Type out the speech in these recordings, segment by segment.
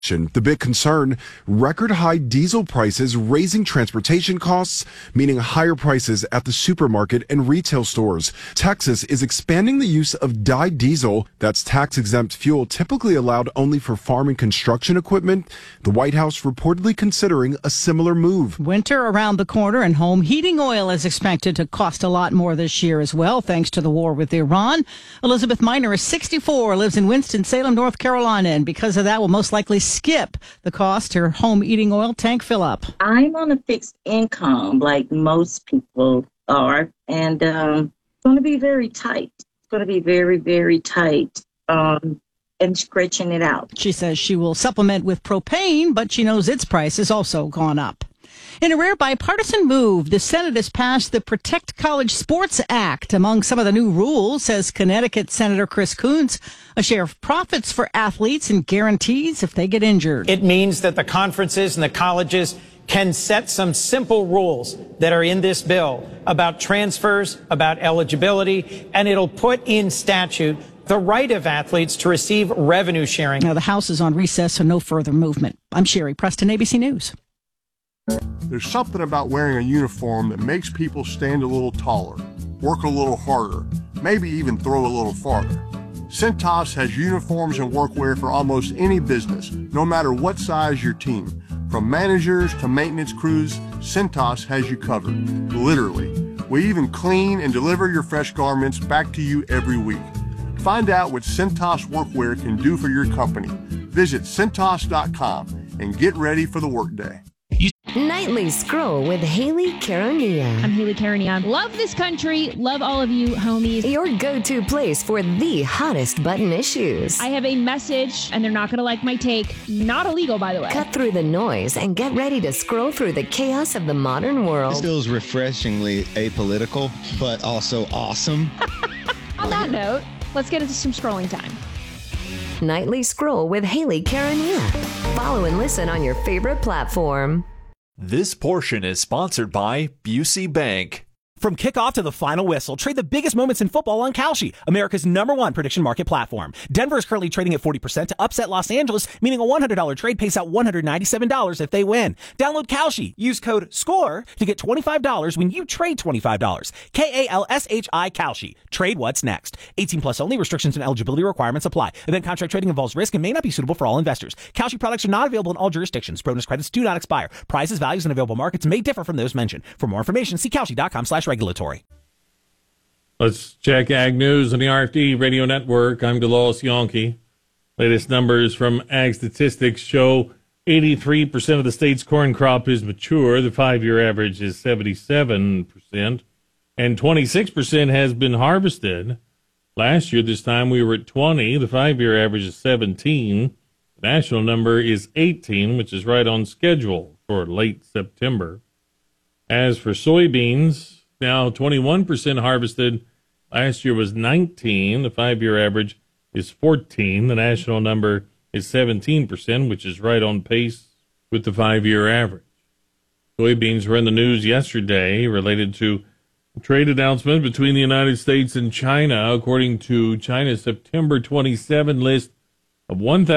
The big concern, record high diesel prices raising transportation costs, meaning higher prices at the supermarket and retail stores. Texas is expanding the use of dyed diesel, that's tax-exempt fuel typically allowed only for farm and construction equipment. The White House reportedly considering a similar move. Winter around the corner, and home heating oil is expected to cost a lot more this year as well, thanks to the war with Iran. Elizabeth Miner is 64, lives in Winston-Salem, North Carolina, and because of that will most likely skip the cost her home heating oil tank fill up. I'm on a fixed income like most people are, and it's going to be very tight. It's going to be very, very tight and stretching it out. She says she will supplement with propane, but she knows its price has also gone up. In a rare bipartisan move, the Senate has passed the Protect College Sports Act. Among some of the new rules, says Connecticut Senator Chris Coons, a share of profits for athletes and guarantees if they get injured. It means that the conferences and the colleges can set some simple rules that are in this bill about transfers, about eligibility, and it'll put in statute the right of athletes to receive revenue sharing. Now, the House is on recess, so no further movement. I'm Sherry Preston, ABC News. There's something about wearing a uniform that makes people stand a little taller, work a little harder, maybe even throw a little farther. Cintas has uniforms and workwear for almost any business, no matter what size your team. From managers to maintenance crews, Cintas has you covered, literally. We even clean and deliver your fresh garments back to you every week. Find out what Cintas workwear can do for your company. Visit Cintas.com and get ready for the workday. Nightly Scroll with Haley Carania. I'm Haley Carania. Love this country. Love all of you, homies. Your go-to place for the hottest button issues. I have a message, and they're not going to like my take. Not illegal, by the way. Cut through the noise and get ready to scroll through the chaos of the modern world. This feels refreshingly apolitical, but also awesome. On that note, let's get into some scrolling time. Nightly Scroll with Haley Carania. Follow and listen on your favorite platform. This portion is sponsored by Busey Bank. From kickoff to the final whistle, trade the biggest moments in football on Kalshi, America's #1 prediction market platform. Denver is currently trading at 40% to upset Los Angeles, meaning a $100 trade pays out $197 if they win. Download Kalshi. Use code SCORE to get $25 when you trade $25. KALSHI Kalshi. Trade what's next. 18 plus only. Restrictions and eligibility requirements apply. Event contract trading involves risk and may not be suitable for all investors. Kalshi products are not available in all jurisdictions. Bonus credits do not expire. Prices, values, and available markets may differ from those mentioned. For more information, see Kalshi.com/regulatory. Let's check Ag News on the RFD Radio Network. I'm DeLawes Yonke. Latest numbers from Ag Statistics show 83% of the state's corn crop is mature. The 5-year average is 77%, and 26% has been harvested. Last year, this time, we were at 20. The 5-year average is 17. The national number is 18, which is right on schedule for late September. As for soybeans, now 21% harvested. Last year was 19. The 5-year average is 14. The national number is 17%, which is right on pace with the 5-year average. Soybeans were in the news yesterday related to a trade announcement between the United States and China. According to China's September 27 list of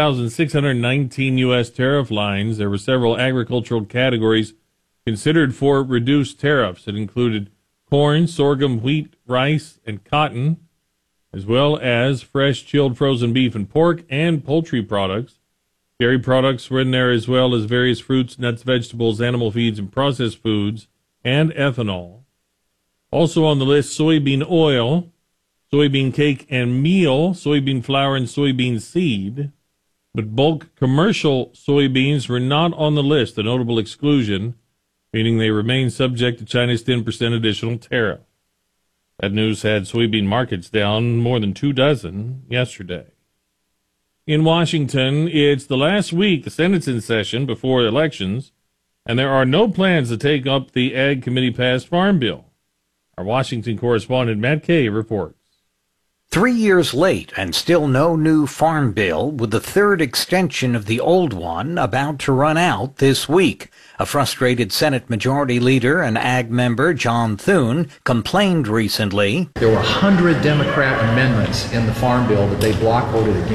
1,619 U.S. tariff lines, there were several agricultural categories considered for reduced tariffs. It included corn, sorghum, wheat, rice, and cotton, as well as fresh, chilled, frozen beef and pork, and poultry products. Dairy products were in there, as well as various fruits, nuts, vegetables, animal feeds, and processed foods, and ethanol. Also on the list, soybean oil, soybean cake and meal, soybean flour, and soybean seed. But bulk commercial soybeans were not on the list, a notable exclusion, meaning they remain subject to China's 10% additional tariff. That news had soybean markets down more than 24 yesterday. In Washington, it's the last week the Senate's in session before elections, and there are no plans to take up the Ag Committee-passed Farm Bill. Our Washington correspondent Matt Kay reports. 3 years late and still no new farm bill, with the third extension of the old one about to run out this week. A frustrated Senate Majority Leader and Ag member, John Thune, complained recently. There were 100 Democrat amendments in the farm bill that they block voted against.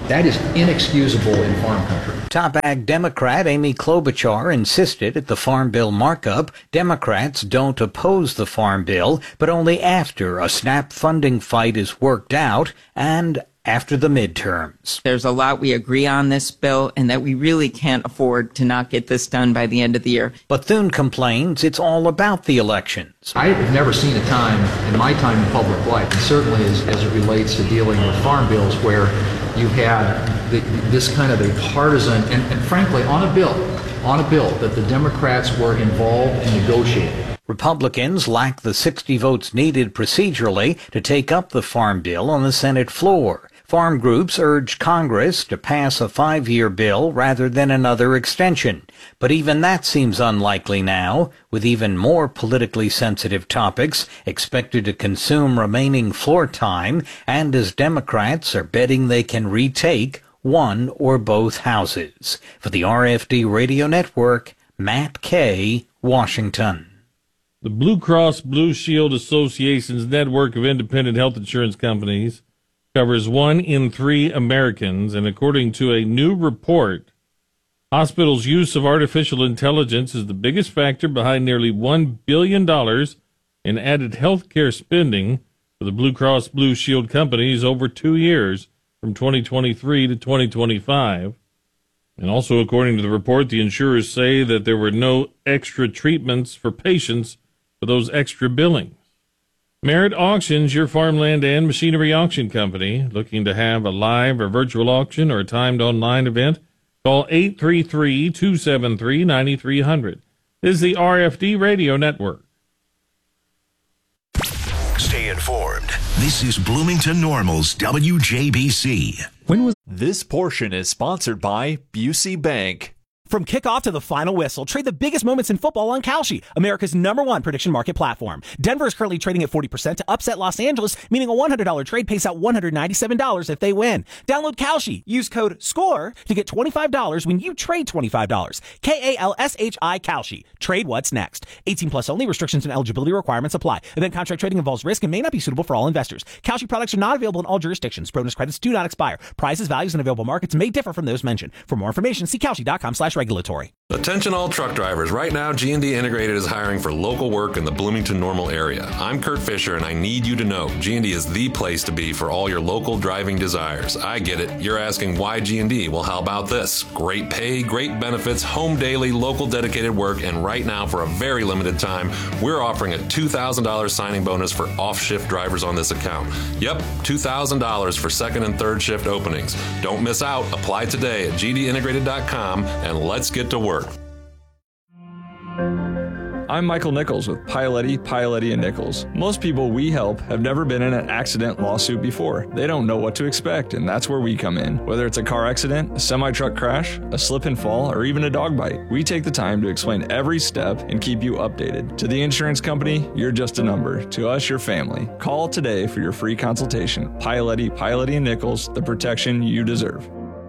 That is inexcusable in farm country. Top Ag Democrat Amy Klobuchar insisted at the Farm Bill markup Democrats don't oppose the Farm Bill, but only after a SNAP funding fight is worked out and after the midterms. There's a lot we agree on this bill and that we really can't afford to not get this done by the end of the year. But Thune complains it's all about the elections. I have never seen a time in my time in public life, and certainly as it relates to dealing with farm bills, where you had this kind of a partisan, and frankly, on a bill that the Democrats were involved in negotiating. Republicans lack the 60 votes needed procedurally to take up the Farm Bill on the Senate floor. Farm groups urge Congress to pass a 5-year bill rather than another extension. But even that seems unlikely now, with even more politically sensitive topics expected to consume remaining floor time, and as Democrats are betting they can retake one or both houses. For the RFD Radio Network, Matt Kay, Washington. The Blue Cross Blue Shield Association's network of independent health insurance companies covers 1 in 3 Americans, and according to a new report, hospitals' use of artificial intelligence is the biggest factor behind nearly $1 billion in added health care spending for the Blue Cross Blue Shield companies over 2 years, from 2023 to 2025. And also, according to the report, the insurers say that there were no extra treatments for patients for those extra billings. Merit Auctions, your farmland and machinery auction company. Looking to have a live or virtual auction or a timed online event? Call 833-273-9300. This is the RFD Radio Network. Stay informed. This is Bloomington Normal's WJBC. This portion is sponsored by Busey Bank. From kickoff to the final whistle, trade the biggest moments in football on Kalshi, America's #1 prediction market platform. Denver is currently trading at 40% to upset Los Angeles, meaning a $100 trade pays out $197 if they win. Download Kalshi. Use code SCORE to get $25 when you trade $25. KALSHI Kalshi. Trade what's next. 18 plus only. Restrictions and eligibility requirements apply. Event contract trading involves risk and may not be suitable for all investors. Kalshi products are not available in all jurisdictions. Bonus credits do not expire. Prices, values, and available markets may differ from those mentioned. For more information, see Kalshi.com/regulatory. Attention all truck drivers. Right now, G&D Integrated is hiring for local work in the Bloomington Normal area. I'm Kurt Fisher, and I need you to know G&D is the place to be for all your local driving desires. I get it. You're asking why G&D? Well, how about this? Great pay, great benefits, home daily, local dedicated work, and right now, for a very limited time, we're offering a $2,000 signing bonus for off-shift drivers on this account. Yep, $2,000 for second and third shift openings. Don't miss out. Apply today at gdintegrated.com, and let's get to work. I'm Michael Nichols with Pialetti, and Nichols. Most people we help have never been in an accident lawsuit before. They don't know what to expect, and that's where we come in. Whether it's a car accident, a semi-truck crash, a slip and fall, or even a dog bite, we take the time to explain every step and keep you updated. To the insurance company, you're just a number. To us, your family. Call today for your free consultation. Pialetti, and Nichols, the protection you deserve.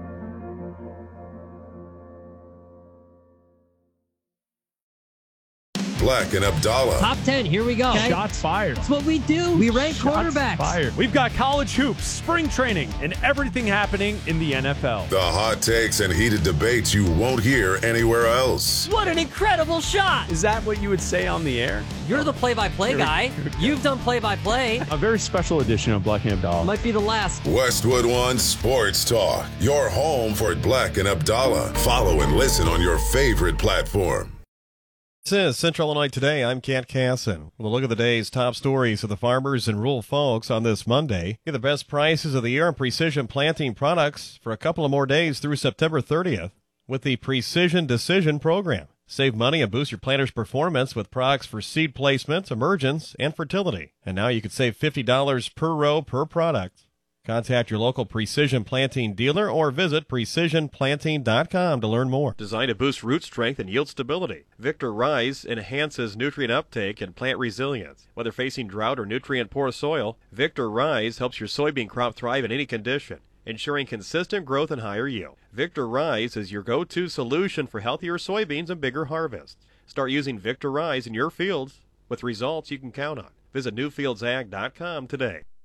Black and Abdallah. Top 10, here we go. Okay. Shots fired. That's what we do. We rank quarterbacks. Fired. We've got college hoops, spring training, and everything happening in the NFL. The hot takes and heated debates you won't hear anywhere else. What an incredible shot. Is that what you would say on the air? You're the play-by-play guy. You've done play-by-play. A very special edition of Black and Abdallah. Might be the last. Westwood One Sports Talk. Your home for Black and Abdallah. Follow and listen on your favorite platform. This is Central Illinois Today. I'm Kat Casson. With a look at the day's top stories of the farmers and rural folks on this Monday. Get the best prices of the year on precision planting products for a couple of more days through September 30th with the Precision Decision program. Save money and boost your planter's performance with products for seed placement, emergence, and fertility. And now you can save $50 per row per product. Contact your local Precision Planting dealer or visit precisionplanting.com to learn more. Designed to boost root strength and yield stability, Victor Rise enhances nutrient uptake and plant resilience. Whether facing drought or nutrient-poor soil, Victor Rise helps your soybean crop thrive in any condition, ensuring consistent growth and higher yield. Victor Rise is your go-to solution for healthier soybeans and bigger harvests. Start using Victor Rise in your fields with results you can count on. Visit newfieldsag.com today.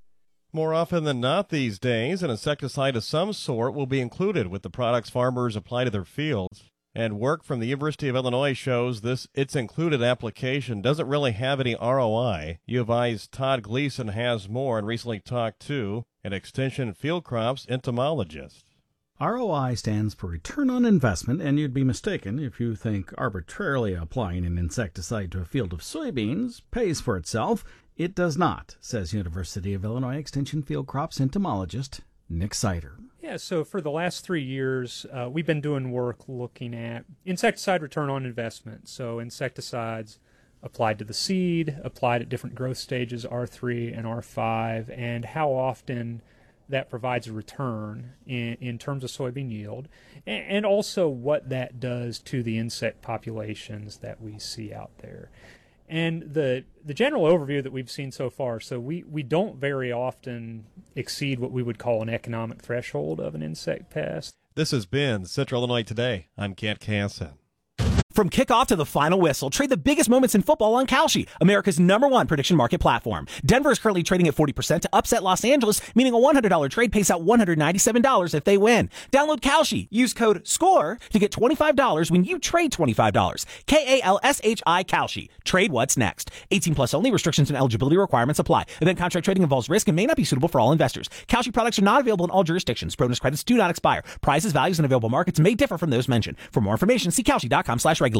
More often than not these days, an insecticide of some sort will be included with the products farmers apply to their fields. And work from the University of Illinois shows this It's Included application doesn't really have any ROI. U of I's Todd Gleason has more and recently talked to an extension field crops entomologist. ROI stands for return on investment, and you'd be mistaken if you think arbitrarily applying an insecticide to a field of soybeans pays for itself. It does not, says University of Illinois extension field crops entomologist Nick Sider. Yeah, so for the last 3 years, we've been doing work looking at insecticide return on investment. So insecticides applied to the seed, applied at different growth stages, R3 and R5, and how often that provides a return in terms of soybean yield, and also what that does to the insect populations that we see out there. And the general overview that we've seen so far, so we don't very often exceed what we would call an economic threshold of an insect pest. This has been Central Illinois Today. I'm Kent Casson. From kickoff to the final whistle, trade the biggest moments in football on Kalshi, America's #1 prediction market platform. Denver is currently trading at 40% to upset Los Angeles, meaning a $100 trade pays out $197 if they win. Download Kalshi. Use code SCORE to get $25 when you trade $25. KALSHI Kalshi. Trade what's next. 18 plus only. Restrictions and eligibility requirements apply. Event contract trading involves risk and may not be suitable for all investors. Kalshi products are not available in all jurisdictions. Bonus credits do not expire. Prices, values, and available markets may differ from those mentioned. For more information, see Kalshi.com/regulatory.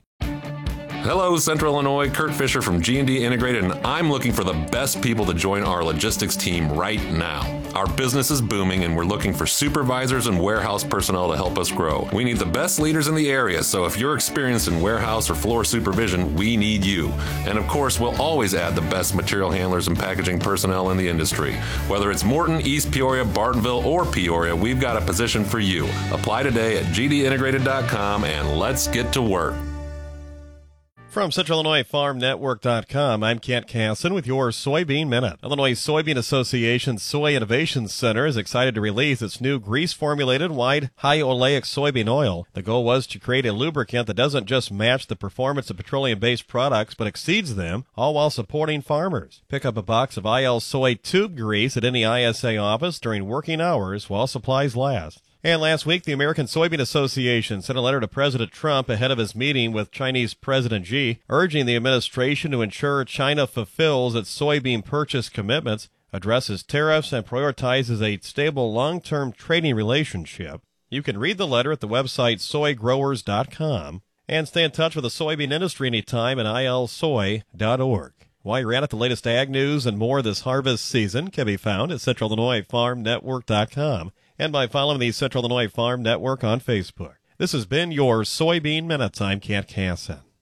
Hello, Central Illinois. Kurt Fisher from G&D Integrated, and I'm looking for the best people to join our logistics team right now. Our business is booming, and we're looking for supervisors and warehouse personnel to help us grow. We need the best leaders in the area, so if you're experienced in warehouse or floor supervision, we need you. And of course, we'll always add the best material handlers and packaging personnel in the industry. Whether it's Morton, East Peoria, Bartonville, or Peoria, we've got a position for you. Apply today at gdintegrated.com, and let's get to work. From CentralIllinoisFarmNetwork.com, I'm Kent Casson with your Soybean Minute. Illinois Soybean Association Soy Innovation Center is excited to release its new grease-formulated wide high oleic soybean oil. The goal was to create a lubricant that doesn't just match the performance of petroleum-based products, but exceeds them, all while supporting farmers. Pick up a box of IL Soy tube grease at any ISA office during working hours while supplies last. And last week, the American Soybean Association sent a letter to President Trump ahead of his meeting with Chinese President Xi, urging the administration to ensure China fulfills its soybean purchase commitments, addresses tariffs, and prioritizes a stable long-term trading relationship. You can read the letter at the website soygrowers.com and stay in touch with the soybean industry anytime at ilsoy.org. While you're at it, the latest ag news and more this harvest season can be found at CentralIllinoisFarmNetwork.com and by following the Central Illinois Farm Network on Facebook. This has been your Soybean Minutes. I'm Kent Casson.